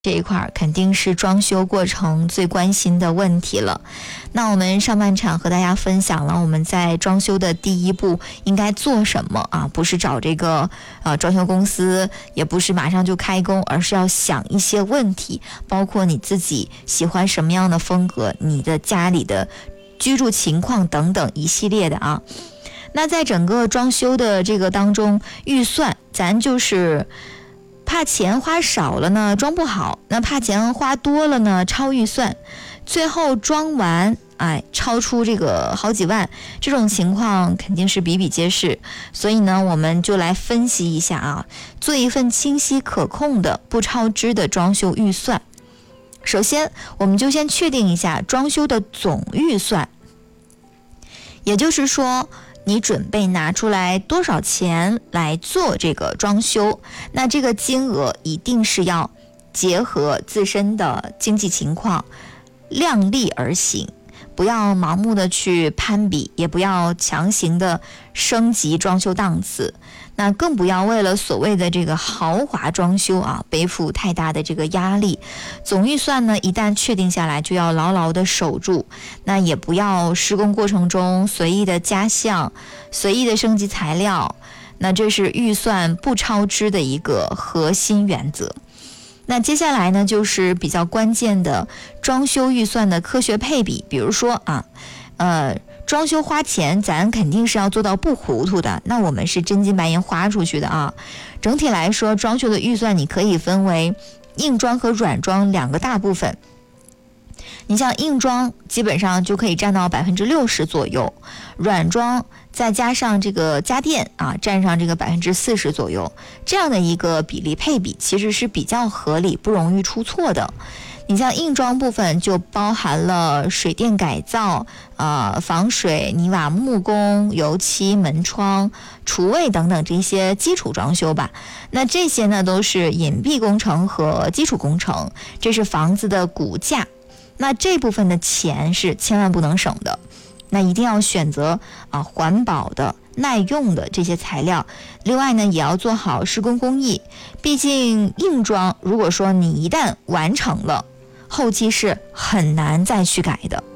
这一块肯定是装修过程最关心的问题了。那我们上半场和大家分享了我们在装修的第一步应该做什么啊，不是找这个装修公司，也不是马上就开工，而是要想一些问题，包括你自己喜欢什么样的风格，你的家里的居住情况等等一系列的啊。那在整个装修的这个当中，预算咱就是怕钱花少了呢装不好，那怕钱花多了呢超预算，最后装完超出这个好几万，这种情况肯定是比比皆是。所以呢，我们就来分析一下啊，做一份清晰可控的不超支的装修预算。首先我们就先确定一下装修的总预算，也就是说你准备拿出来多少钱来做这个装修，那这个金额一定是要结合自身的经济情况量力而行，不要盲目的去攀比，也不要强行的升级装修档次，那更不要为了所谓的这个豪华装修背负太大的这个压力。总预算呢一旦确定下来，就要牢牢的守住，那也不要施工过程中随意的加项，随意的升级材料，那这是预算不超支的一个核心原则。那接下来呢，就是比较关键的装修预算的科学配比。比如说装修花钱咱肯定是要做到不糊涂的，那我们是真金白银花出去的啊。整体来说，装修的预算你可以分为硬装和软装两个大部分。你像硬装基本上就可以占到60%左右，软装再加上这个家电占上这个40%左右，这样的一个比例配比其实是比较合理，不容易出错的。你像硬装部分就包含了水电改造、防水、泥瓦木工、油漆、门窗、厨卫等等这些基础装修吧。那这些呢都是隐蔽工程和基础工程，这是房子的骨架。那这部分的钱是千万不能省的，那一定要选择环保的、耐用的这些材料。另外呢，也要做好施工工艺，毕竟硬装如果说你一旦完成了，后期是很难再去改的。